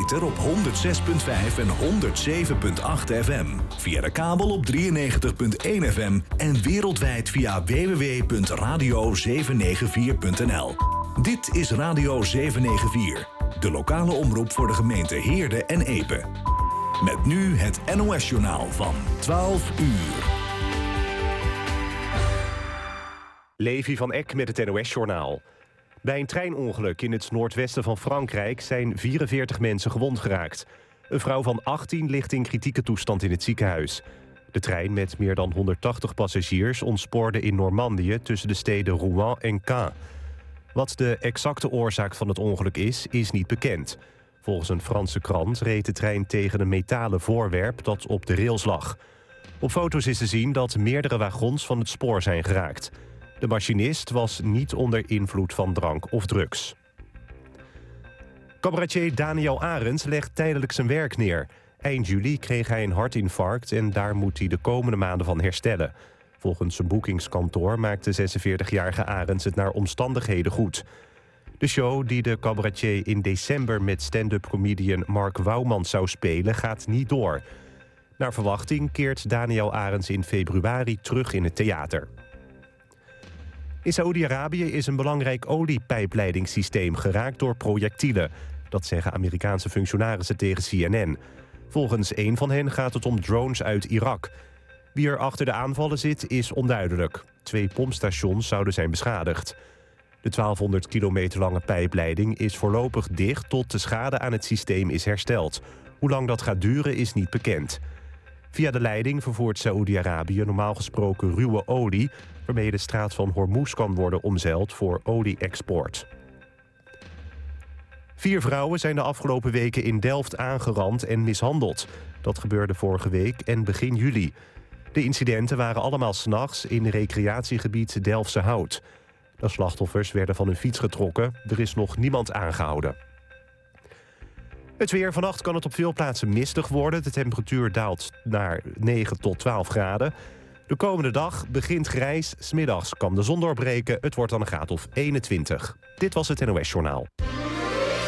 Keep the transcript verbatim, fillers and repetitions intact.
ether op honderd zes komma vijf en honderd zeven komma acht F M. Via de kabel op drieënnegentig komma één F M en wereldwijd via w w w punt radio zeven negen vier punt n l. Dit is Radio zeven negen vier, de lokale omroep voor de gemeente Heerde en Epe. Met nu het N O S-journaal van twaalf uur. Levi van Eck met het N O S-journaal. Bij een treinongeluk in het noordwesten van Frankrijk zijn vierenveertig mensen gewond geraakt. Een vrouw van achttien ligt in kritieke toestand in het ziekenhuis. De trein met meer dan honderdtachtig passagiers ontspoorde in Normandië tussen de steden Rouen en Caen. Wat de exacte oorzaak van het ongeluk is, is niet bekend. Volgens een Franse krant reed de trein tegen een metalen voorwerp dat op de rails lag. Op foto's is te zien dat meerdere wagons van het spoor zijn geraakt. De machinist was niet onder invloed van drank of drugs. Cabaretier Daniel Arends legt tijdelijk zijn werk neer. Eind juli kreeg hij een hartinfarct en daar moet hij de komende maanden van herstellen. Volgens zijn boekingskantoor maakt de zesenveertigjarige Arends het naar omstandigheden goed. De show die de cabaretier in december met stand-up comedian Mark Wouwmans zou spelen gaat niet door. Naar verwachting keert Daniel Arends in februari terug in het theater. In Saoedi-Arabië is een belangrijk oliepijpleidingssysteem geraakt door projectielen. Dat zeggen Amerikaanse functionarissen tegen C N N. Volgens een van hen gaat het om drones uit Irak. Wie er achter de aanvallen zit is onduidelijk. Twee pompstations zouden zijn beschadigd. De twaalfhonderd kilometer lange pijpleiding is voorlopig dicht tot de schade aan het systeem is hersteld. Hoe lang dat gaat duren is niet bekend. Via de leiding vervoert Saoedi-Arabië normaal gesproken ruwe olie, waarmee de straat van Hormuz kan worden omzeild voor olie-export. Vier vrouwen zijn de afgelopen weken in Delft aangerand en mishandeld. Dat gebeurde vorige week en begin juli. De incidenten waren allemaal 's nachts in recreatiegebied Delftse Hout. De slachtoffers werden van hun fiets getrokken. Er is nog niemand aangehouden. Het weer. Vannacht kan het op veel plaatsen mistig worden. De temperatuur daalt naar negen tot twaalf graden. De komende dag begint grijs. 's Middags kan de zon doorbreken. Het wordt dan een graad of eenentwintig. Dit was het N O S-journaal.